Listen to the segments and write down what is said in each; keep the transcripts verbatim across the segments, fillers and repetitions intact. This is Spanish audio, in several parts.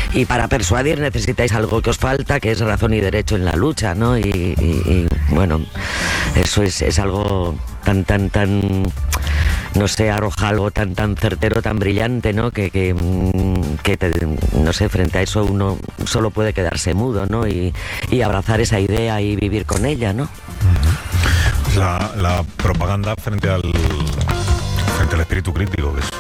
y para persuadir necesitáis algo que os falta, que es razón y derecho en la lucha, ¿no? Y, y, y bueno, eso es, es algo tan, tan, tan, no sé, arroja algo tan, tan certero, tan brillante, ¿no? Que, que, que te, no sé, frente a eso uno solo puede quedarse mudo, ¿no? Y, y abrazar esa idea y vivir con ella, ¿no? La, la propaganda frente al frente al espíritu crítico, que es,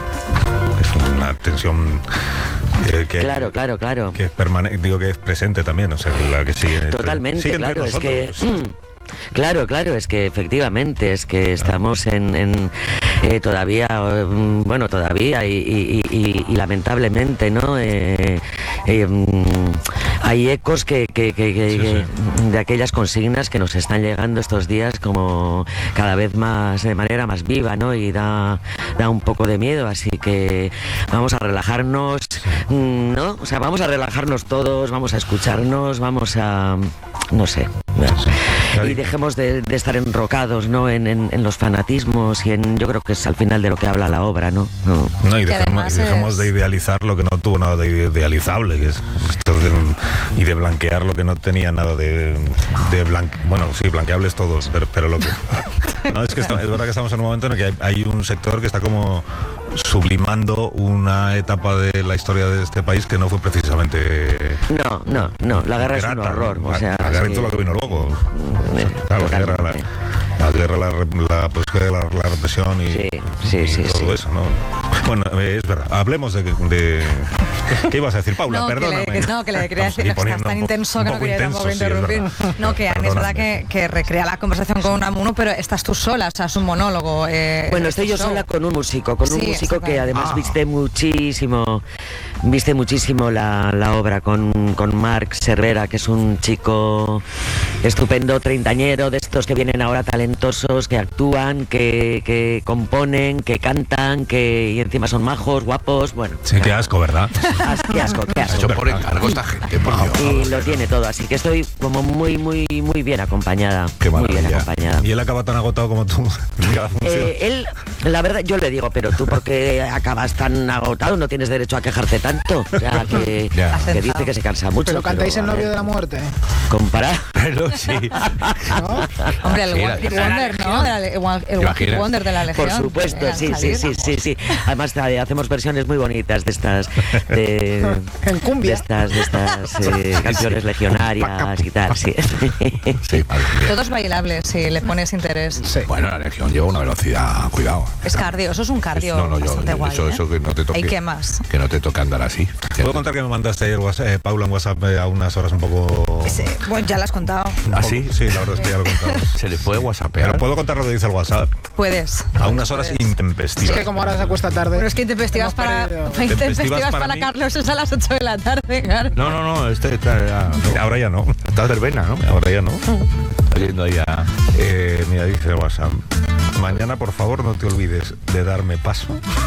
es una tensión eh, que, claro, claro, claro. que es permanente, digo que es presente también, o sea, la que sigue. Totalmente, sigue claro, es nosotros. que... Claro, claro, es que efectivamente, es que estamos en, en eh, todavía, eh, bueno, todavía y, y, y, y lamentablemente, ¿no? Eh, eh, hay ecos que, que, que, que, sí, sí. de aquellas consignas que nos están llegando estos días como cada vez más, de manera más viva, ¿no? Y da, da un poco de miedo, así que vamos a relajarnos, ¿no? O sea, vamos a relajarnos todos, vamos a escucharnos, vamos a, no sé, y dejemos de, de estar enrocados, ¿no? En, en, en los fanatismos y en, yo creo que es al final de lo que habla la obra, ¿no? No, no y dejemos, y dejemos es... de idealizar lo que no tuvo nada de idealizable, que es esto de, y de blanquear lo que no tenía nada de, de blanque, bueno, sí, blanqueables todos, pero, pero lo que no, es que está, es verdad que estamos en un momento en el que hay, hay un sector que está como sublimando una etapa de la historia de este país que no fue precisamente no, no, no, la guerra grata, es un horror, o sea, la guerra es todo lo que vino luego. Claro, la guerra, la, la guerra, la, la, pues, la, la represión y, sí, sí, y sí, todo sí. eso, ¿no? Bueno, es verdad. Hablemos de, de... ¿Qué ibas a decir, Paula? No, Perdóname. Que le, no, que le quería decir que estás tan intenso que no quería tampoco sí, interrumpir. Es no, que Ani es verdad que, que recrea la conversación con Unamuno, pero estás tú sola, o sea, es un monólogo. Eh, bueno, estoy yo show. sola con un músico, con sí, un músico que además ah. viste muchísimo, viste muchísimo la, la obra con, con Marc Cervera, que es un chico estupendo, treintañero, de estos que vienen ahora talentosos, que actúan, que, que componen, que cantan, que y encima son majos, guapos, bueno. Sí, qué asco, ¿verdad? As, qué asco, qué asco. Hecho por encargo esta gente, por Dios. Y lo tiene todo, así que estoy como muy, muy, muy bien acompañada. Qué muy bien acompañada. ¿Y él acaba tan agotado como tú en cada función? Eh, él, la verdad, yo le digo, pero tú ¿por qué acabas tan agotado? No tienes derecho a quejarte tanto. O sea, que, que dice que se cansa mucho. Pero cantáis pero, el novio de la muerte. Comparar. Pero sí. ¿No? Hombre, el One Hit Wonder, ¿no? El One Hit Wonder de la Legión. Por supuesto, sí, sí, sí, sí, sí. Además hacemos versiones muy bonitas de estas de, en cumbia. de estas, de estas eh, canciones legionarias y tal, sí. Sí, todos bailables si le pones interés. Sí. Bueno, la Legión lleva una velocidad, cuidado. Es cardio, eso es un cardio no, no, yo, bastante yo, guay, eso, ¿eh? eso que no te toque. ¿Y qué más? Que no te toque andar así. ¿Puedo contar que me mandaste ayer WhatsApp, eh, Paula en WhatsApp eh, a unas horas un poco... Sí, bueno, ya lo has contado. ¿Ah, sí? Sí, la verdad es que ya lo he contado. Se le puede whatsappear. Pero puedo contar lo que dice el WhatsApp. Puedes. A unas horas Puedes. intempestivas. Es que como ahora se acuesta tarde. Pero es que intempestivas para, intempestivas para, para mí. Carlos es a las ocho de la tarde, claro. No, no, no, este está ya... No, ahora ya no. Está verbena, ¿no? Ahora ya no. Oyendo ahí a... Eh, mira, dice el WhatsApp. Mañana, por favor, no te olvides de darme paso.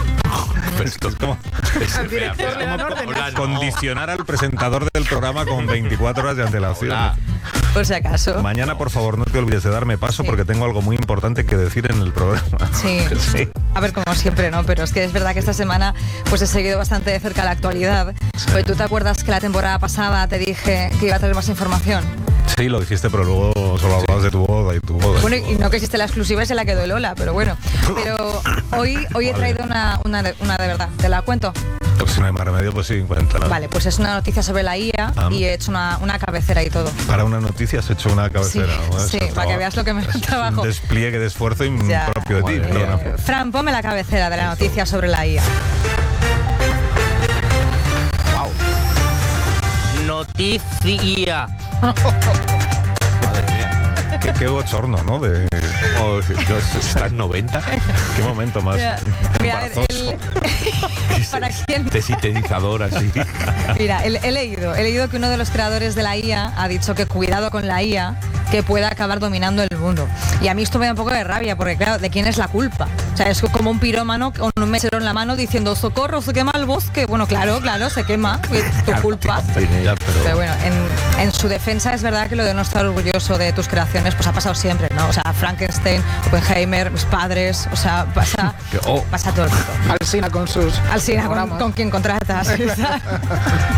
Pero esto es como... Al director le dan órdenes. Condicionar al presentador del programa con veinticuatro horas de antelación. Hola. Por si acaso. Mañana, por favor, no te olvides de darme paso, sí, porque tengo algo muy importante que decir en el programa. Sí. Sí. A ver, como siempre, ¿no? Pero es que es verdad que esta semana pues he seguido bastante de cerca la actualidad. Sí. Pues tú te acuerdas que la temporada pasada te dije que iba a traer más información. Sí, lo dijiste, pero luego solo hablabas de tu boda y tu boda. Bueno, y no que existe la exclusiva y se la quedó Lola, pero bueno. Pero hoy, hoy he traído una, una, de, una de verdad. ¿Te la cuento? Pues si no hay más remedio, pues sí, cuéntala. Vale, pues es una noticia sobre la I A ah. y he hecho una, una cabecera y todo. Para una noticia has hecho una cabecera. Sí, ¿no? sí para que veas lo que me trabajo. Un despliegue de esfuerzo impropio de ti. Eh, Fran, ponme la cabecera de la noticia sobre la I A. Wow. Noticia. Qué, qué bochorno, ¿no? De... Oh, ¿estás noventa? Qué momento más Mira, mira, a ver, el... ¿Para quién? De sintetizador así. Mira, he, he leído, he leído que uno de los creadores de la I A ha dicho que cuidado con la I A, que pueda acabar dominando el mundo. Y a mí esto me da un poco de rabia, porque claro, ¿de quién es la culpa? O sea, es como un pirómano con un mechero en la mano diciendo socorro, se quema el bosque. Bueno, claro, claro, se quema, es tu culpa. Ya, pero... pero bueno, en, en su defensa es verdad que lo de no estar orgulloso de tus creaciones pues ha pasado siempre, ¿no? O sea, Frankenstein, Oppenheimer, mis padres, o sea, pasa, oh. pasa todo el mundo. Alsina con sus... Alsina con, con quien contratas.